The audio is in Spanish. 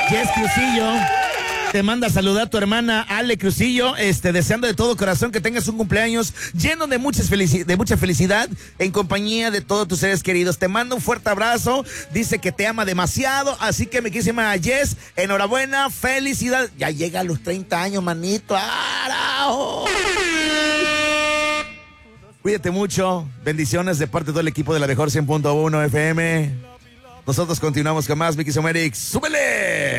Jess Crucillo te manda a saludar a tu hermana Ale Crucillo, deseando de todo corazón que tengas un cumpleaños lleno de mucha felicidad en compañía de todos tus seres queridos. Te manda un fuerte abrazo, dice que te ama demasiado, así que mi querísima Jess, enhorabuena, felicidad. Ya llega a los 30 años, manito. ¡Arajo! Cuídate mucho, bendiciones de parte de todo el equipo de la mejor 100.1 FM. Nosotros continuamos con más, Mickey Somerix. ¡Súbele!